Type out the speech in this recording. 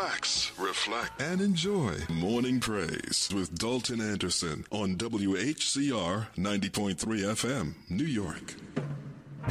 relax, reflect, and enjoy Morning Praise with Dalton Anderson on WHCR 90.3 FM, New York.